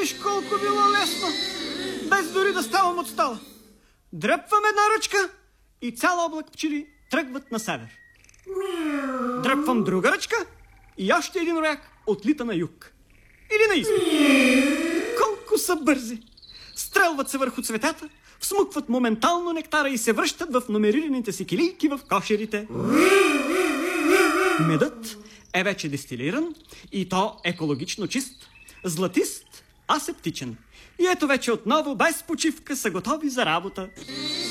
Виж колко било лесно, без дори да ставам от стола. Дръпвам една ръчка и цял облак пчели тръгват на север. Дръпвам друга ръчка и още един рояк отлита на юг. Или на изток. Колко са бързи! Стрелват се върху цветята, всмукват моментално нектара и се връщат в номерираните си килийки в кошерите. Медът е вече дестилиран и то екологично чист, златист, асептичен. И ето вече отново без почивка са готови за работа.